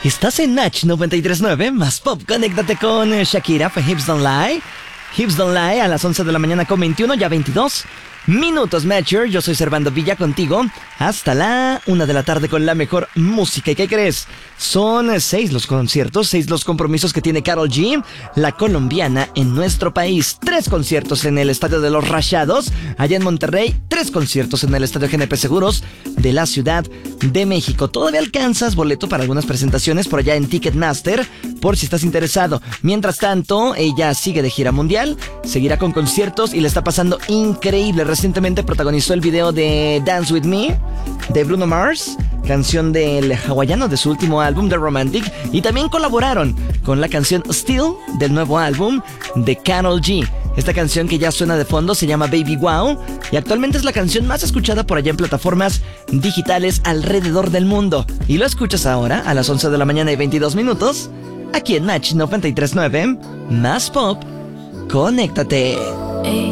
Estás en Natch 93.9, más pop. Conéctate con Shakira, fue Hips Don't Lie. Hips Don't Lie a las 11 de la mañana con 21, ya 22 minutos, Matcher. Yo soy Servando Villa contigo hasta la 1 de la tarde con la mejor música. ¿Y qué crees? Son 6 los conciertos, 6 los compromisos que tiene Karol G, la colombiana, en nuestro país. 3 conciertos en el Estadio de los Rayados, allá en Monterrey. 3 conciertos en el Estadio GNP Seguros de la Ciudad de México. Todavía alcanzas boleto para algunas presentaciones por allá en Ticketmaster, por si estás interesado. Mientras tanto, ella sigue de gira mundial, seguirá con conciertos y le está pasando increíble. Recientemente protagonizó el video de Dance With Me de Bruno Mars, canción del hawaiano de su último álbum The Romantic, y también colaboraron con la canción Still del nuevo álbum de Karol G. Esta canción que ya suena de fondo se llama Baby Wow y actualmente es la canción más escuchada por allá en plataformas digitales alrededor del mundo. Y lo escuchas ahora a las 11 de la mañana y 22 minutos aquí en Natch 93.9, más pop. Conéctate. Ey,